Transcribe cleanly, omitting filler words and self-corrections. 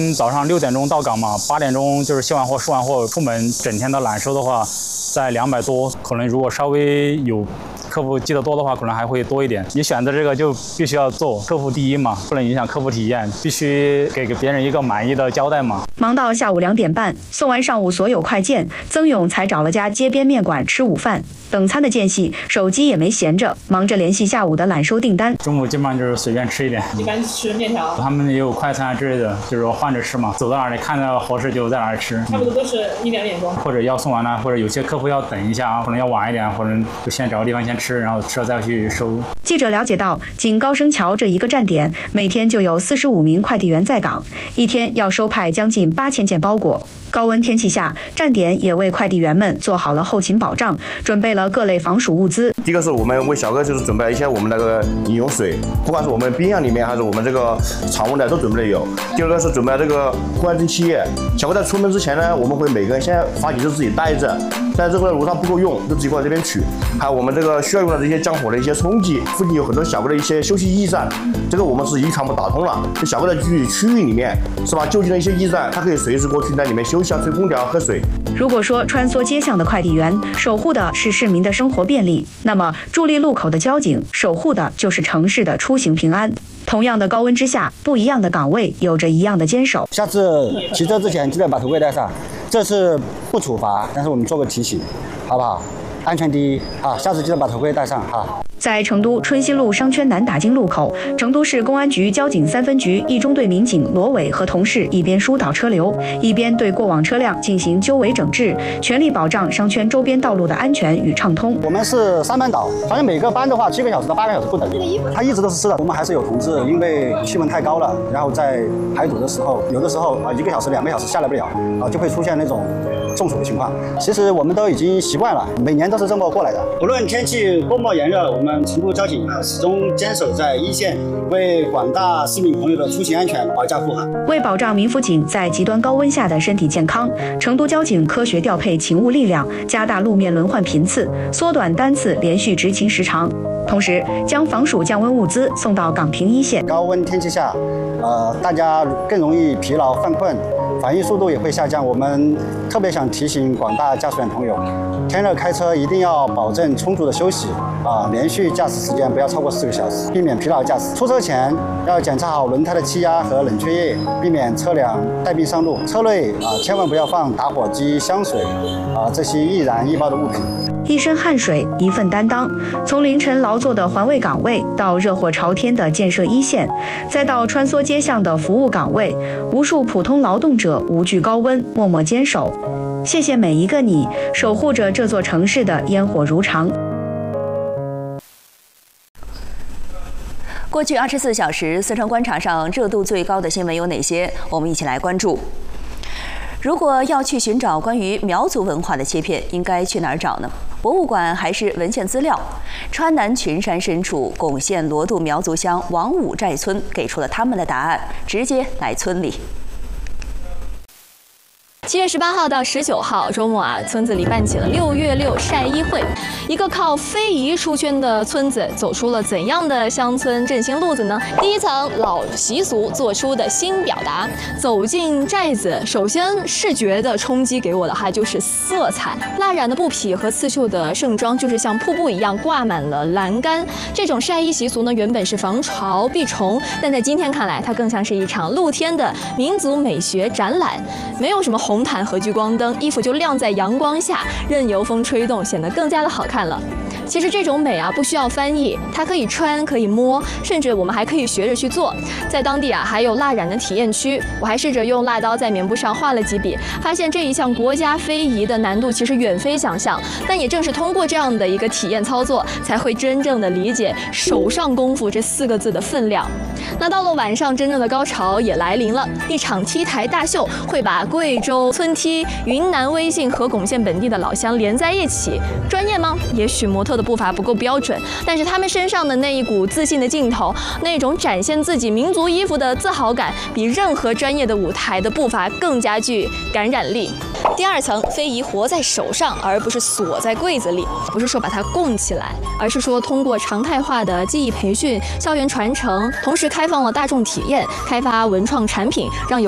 早上6点钟到岗嘛，8点钟就是卸完货、收完货出门，整天的揽收的话，在200多，可能如果稍微有客户记得多的话，可能还会多一点。你选择这个就必须要做，客户第一嘛，不能影响客户体验，必须给别人一个满意的交代嘛。 忙到下午2点半，送完上午所有快件，曾勇才找了家街边面馆吃午饭。等餐的间隙，手机也没闲着，忙着联系下午的揽收订单。 中午基本上就是随便吃一点， 一般吃面条。 他们也有快餐之类的，就是说换着吃嘛，走到哪里看到合适就在哪里吃。 差不多都是1、2点钟， 或者要送完了，或者有些客户要等一下，可能要晚一点，或者就先找个地方先吃，然后吃了再去收。 记者了解到，仅高升桥这一个站点，每天就有45名快递员在岗，一天要收派将近8000件包裹。高温天气下，站点也为快递员们做好了后勤保障，准备了各类防暑物资。 第一个是我们为小哥就是准备了一些我们那个饮用水，不管是我们冰箱里面还是我们这个常温的都准备的有。第二个是准备了这个户外蒸汽液，小哥在出门之前呢，我们会每个人先发几支自己带着，带之后呢，如果它不够用，就自己过来这边取。还有我们这个需要用的这些降火的一些冲剂，附近有很多小哥的一些休息驿站，这个我们是已经全部打通了。就小哥在区域里面是吧，就近的一些驿站，他可以随时过去在里面休息啊，吹空调、喝水。 如果说穿梭街巷的快递员守护的是市民的生活便利，那么伫立路口的交警守护的就是城市的出行平安。同样的高温之下，不一样的岗位有着一样的坚守。 下次骑车之前记得把头盔戴上，这次不处罚，但是我们做个提醒，好不好？安全第一啊！下次记得把头盔戴上哈。 在成都春熙路商圈南打金路口，成都市公安局交警3分局一中队民警罗伟和同事一边疏导车流，一边对过往车辆进行纠违整治，全力保障商圈周边道路的安全与畅通。 我们是3班倒，反正每个班的话7个小时到8个小时不等。它一直都是湿的。我们还是有同志因为气温太高了，然后在排堵的时候，有的时候1个小时、2个小时下来不了，就会出现那种中暑的情况。其实我们都已经习惯了，每年都是这么过来的。无论天气多么炎热，我们成都交警始终坚守在一线，为广大市民朋友的出行安全保驾护航。 为保障民辅警在极端高温下的身体健康，成都交警科学调配勤务力量，加大路面轮换频次，缩短单次连续执勤时长，同时将防暑降温物资送到岗坪一线。 高温天气下，大家更容易疲劳犯困，反应速度也会下降。我们特别想提醒广大驾驶员朋友，天热开车一定要保证充足的休息连续驾驶时间不要超过4个小时，避免疲劳驾驶。出车前要检查好轮胎的气压和冷却液，避免车辆带病上路。车内千万不要放打火机、香水这些易燃易爆的物品。 一身汗水，一份担当。从凌晨劳作的环卫岗位，到热火朝天的建设一线，再到穿梭街巷的服务岗位，无数普通劳动者无惧高温，默默坚守。谢谢每一个你，守护着这座城市的烟火如常。 过去24小时，四川官场上热度最高的新闻有哪些？我们一起来关注。如果要去寻找关于苗族文化的切片，应该去哪儿找呢？博物馆还是文献资料？川南群山深处，珙县罗渡苗族乡王五寨村给出了他们的答案，直接来村里。 7月18号到19号周末村子里办起了6月6晒衣会。一个靠非遗出圈的村子，走出了怎样的乡村振兴路子呢？第一层老习俗做出的新表达。走进寨子，首先视觉的冲击给我的还就是色彩，蜡染的布匹和刺绣的盛装，就是像瀑布一样挂满了栏杆。这种晒衣习俗呢，原本是防潮避虫，但在今天看来，它更像是一场露天的民族美学展览，没有什么红毯和聚光灯，衣服就晾在阳光下，任由风吹动，显得更加的好看了。其实这种美不需要翻译，它可以穿，可以摸，甚至我们还可以学着去做。在当地还有蜡染的体验区，我还试着用蜡刀在棉布上画了几笔，发现这一项国家非遗的难度其实远非想象。但也正是通过这样的一个体验操作，才会真正的理解手上功夫这4个字的分量。那到了晚上，真正的高潮也来临了，一场 T 台大秀会把贵州村T、云南威信和珙县本地的老乡连在一起。专业吗？也许模特的步伐不够标准，但是他们身上的那一股自信的劲头，那种展现自己民族衣服的自豪感，比任何专业的舞台的步伐更加具感染力。第2层，非遗活在手上，而不是锁在柜子里。不是说把它供起来，而是说通过常态化的技艺培训、校园传承，同时开放了大众体验，开发文创产品，让有